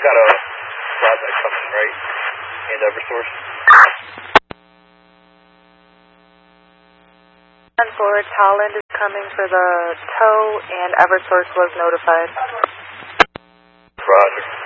got a project coming, right? And Eversource. And forward, Holland is coming for the tow, and Eversource was notified. Roger.